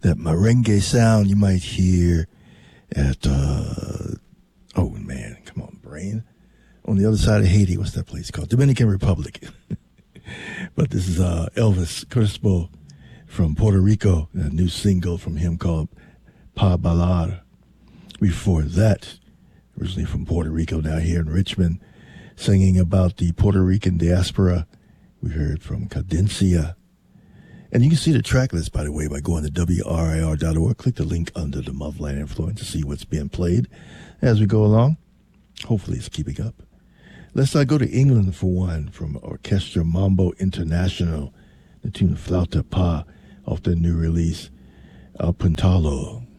that merengue sound you might hear at, oh man, come on, brain. On the other side of Haiti, what's that place called? Dominican Republic. But this is Elvis Crespo from Puerto Rico, a new single from him called Pa Bailar. Before that, originally from Puerto Rico, now here in Richmond, singing about the Puerto Rican diaspora. We heard from Cadencia. And you can see the track list, by the way, by going to WRIR.org. Click the link under the Motherland Influence to see what's being played as we go along. Hopefully it's keeping up. Let's go to England for one, from Orchestra Mambo International, the tune of Flauta Pa, off their new release, El Puntalo.